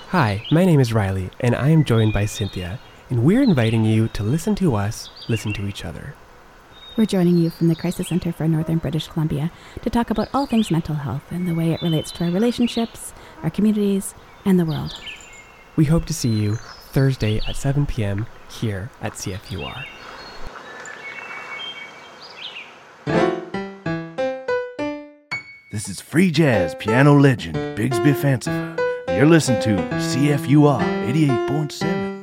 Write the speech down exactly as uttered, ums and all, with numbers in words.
Hi, my name is Riley, and I am joined by Cynthia, and we're inviting you to listen to us, listen to each other. We're joining you from the Crisis Center for Northern British Columbia to talk about all things mental health and the way it relates to our relationships, our communities, and the world. We hope to see you Thursday at seven p.m. here at C F U R. This is free jazz piano legend Bigsby Fanciful. You're listening to C F U R eighty-eight point seven.